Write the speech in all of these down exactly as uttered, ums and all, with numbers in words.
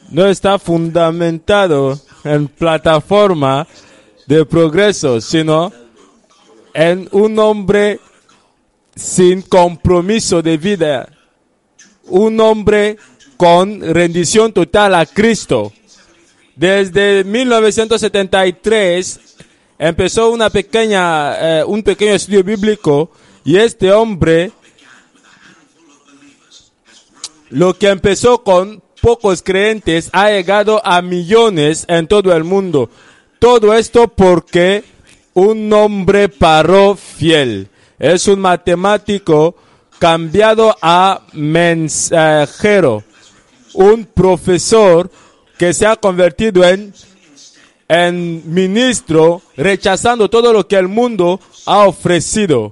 no está fundamentado en plataforma de progreso, sino en un hombre sin compromiso de vida, un hombre con rendición total a Cristo. Desde mil novecientos setenta y tres empezó una pequeña, eh, un pequeño estudio bíblico, y este hombre, lo que empezó con pocos creyentes, ha llegado a millones en todo el mundo. Todo esto porque un hombre paró fiel. Es un matemático cambiado a mensajero, un profesor que se ha convertido en, en ministro, rechazando todo lo que el mundo ha ofrecido.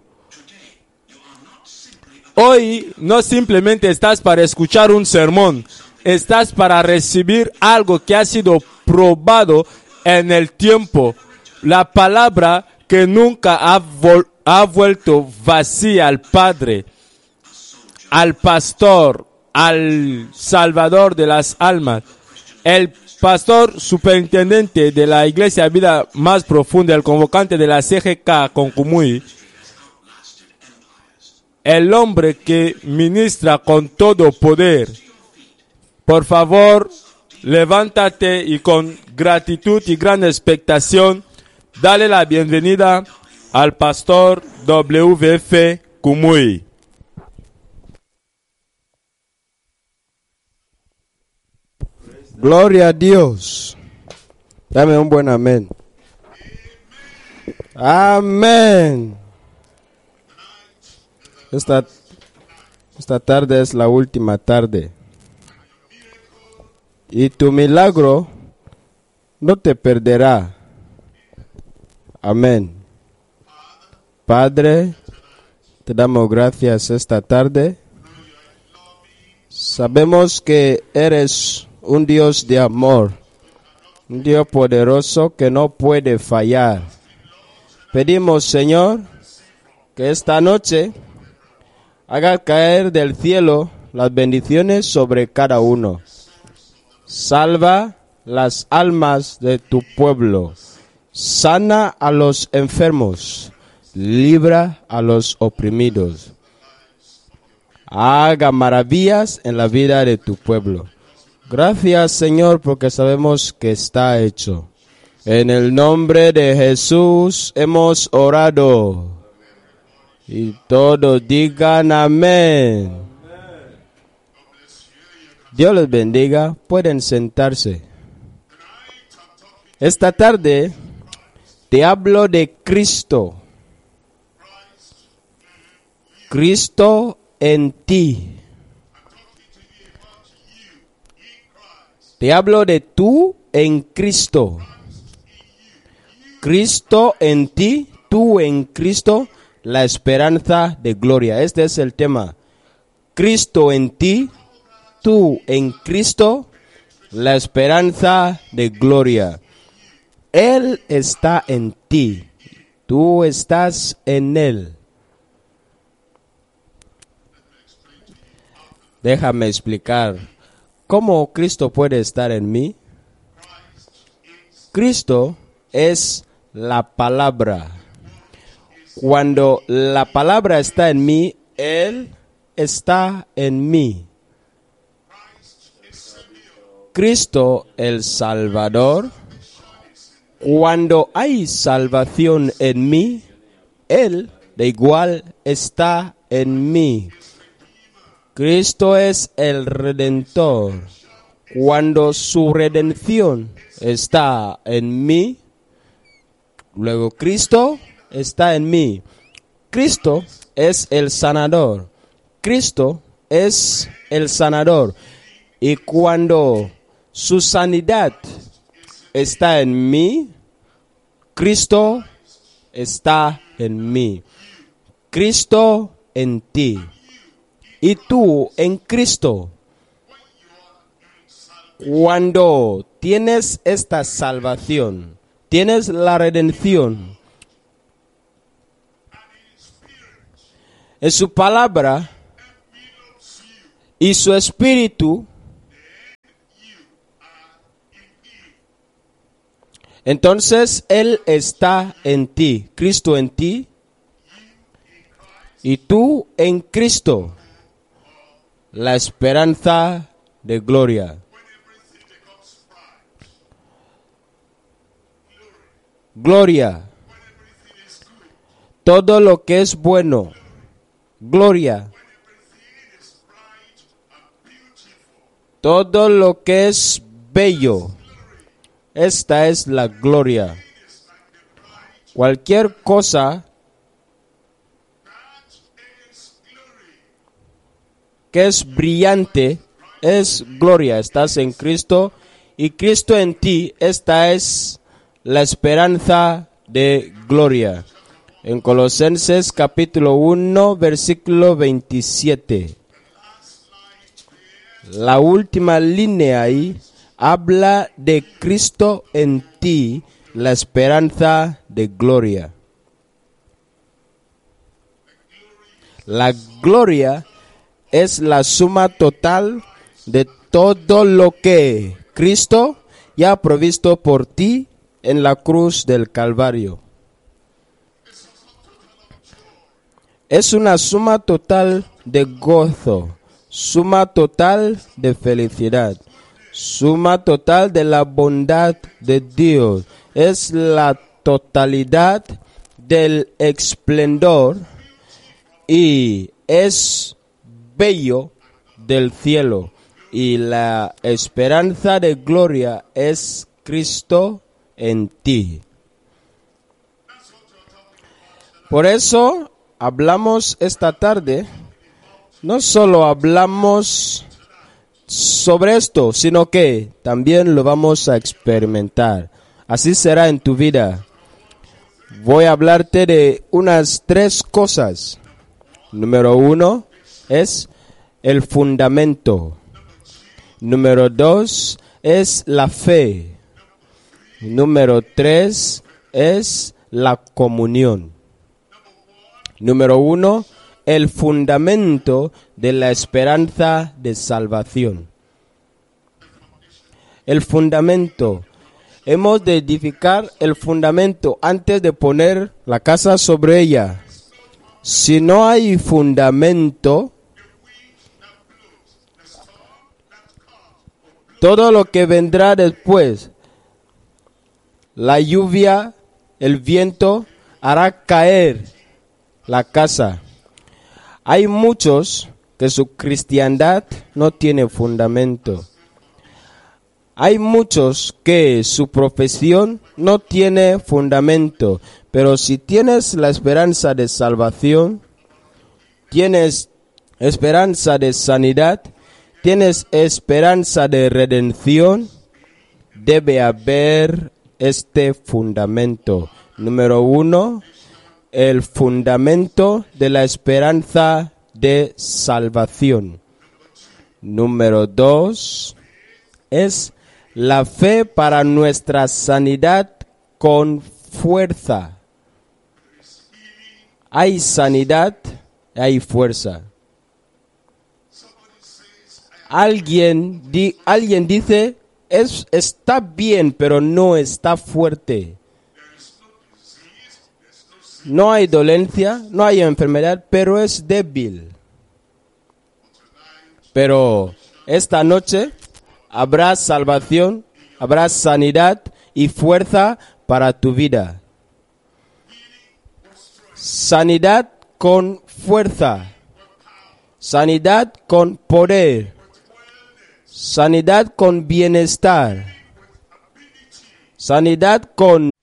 Hoy no simplemente estás para escuchar un sermón, estás para recibir algo que ha sido probado en el tiempo. La palabra que nunca ha, vol- ha vuelto vacía al Padre, al Pastor, al Salvador de las almas. El pastor superintendente de la Iglesia Vida Más Profunda, el convocante de la C G K Concumuy, el hombre que ministra con todo poder. Por favor, levántate y con gratitud y gran expectación, dale la bienvenida al pastor W F Kumuyi. Gloria a Dios. Dame un buen amén. Amén. Esta, esta tarde es la última tarde. Y tu milagro no te perderá. Amén. Padre, te damos gracias esta tarde. Sabemos que eres un Dios de amor, un Dios poderoso que no puede fallar. Pedimos, Señor, que esta noche haga caer del cielo las bendiciones sobre cada uno. Salva las almas de tu pueblo. Sana a los enfermos. Libra a los oprimidos. Haga maravillas en la vida de tu pueblo. Gracias, Señor, porque sabemos que está hecho. En el nombre de Jesús hemos orado. Y todos digan amén. Dios les bendiga. Pueden sentarse. Esta tarde te hablo de Cristo. Cristo en ti. Te hablo de tú en Cristo. Cristo en ti, tú en Cristo, la esperanza de gloria. Este es el tema. Cristo en ti, tú en Cristo, la esperanza de gloria. Él está en ti, tú estás en Él. Déjame explicar. ¿Cómo Cristo puede estar en mí? Cristo es la palabra. Cuando la palabra está en mí, Él está en mí. Cristo el Salvador. Cuando hay salvación en mí, Él de igual está en mí. Cristo es el Redentor. Cuando su redención está en mí, luego Cristo está en mí. Cristo es el sanador. Cristo es el sanador. Y cuando su sanidad está en mí, Cristo está en mí. Cristo en ti. Y tú en Cristo. Cuando tienes esta salvación, tienes la redención, en su palabra y su espíritu, Entonces Él está en ti, Cristo en ti, y tú en Cristo, la esperanza de gloria. Gloria. Todo lo que es bueno. Gloria. Todo lo que es bello. Esta es la gloria. Cualquier cosa que es brillante es gloria. Estás en Cristo y Cristo en ti. Esta es la esperanza de gloria. En Colosenses capítulo uno, versículo veintisiete. La última línea ahí habla de Cristo en ti, la esperanza de gloria. La gloria es la suma total de todo lo que Cristo ya ha provisto por ti en la cruz del Calvario. Es una suma total de gozo, suma total de felicidad, suma total de la bondad de Dios. Es la totalidad del esplendor y es bello del cielo. Y la esperanza de gloria es Cristo en ti. Por eso hablamos esta tarde, no solo hablamos sobre esto, sino que también lo vamos a experimentar. Así será en tu vida. Voy a hablarte de unas tres cosas. Número uno es el fundamento. Número dos es la fe. Número tres es la comunión. Número uno, el fundamento de la esperanza de salvación. El fundamento. Hemos de edificar el fundamento antes de poner la casa sobre ella. Si no hay fundamento, todo lo que vendrá después, la lluvia, el viento, hará caer la casa. Hay muchos que su cristiandad no tiene fundamento. Hay muchos que su profesión no tiene fundamento. Pero si tienes la esperanza de salvación, tienes esperanza de sanidad, tienes esperanza de redención, debe haber este fundamento. Número uno, el fundamento de la esperanza de salvación. Número dos, es la fe para nuestra sanidad con fuerza. Hay sanidad, hay fuerza. Alguien, di, alguien dice, es, está bien, pero no está fuerte. No hay dolencia, no hay enfermedad, pero es débil. Pero esta noche habrá salvación, habrá sanidad y fuerza para tu vida. Sanidad con fuerza. Sanidad con poder. Sanidad con bienestar. Sanidad con